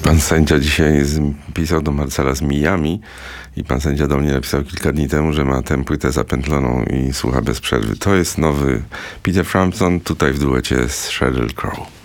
Pan sędzia dzisiaj pisał do Marcela z Miami i pan sędzia do mnie napisał kilka dni temu, że ma tę płytę zapętloną i słucha bez przerwy. To jest nowy Peter Frampton, tutaj w duecie z Sheryl Crow.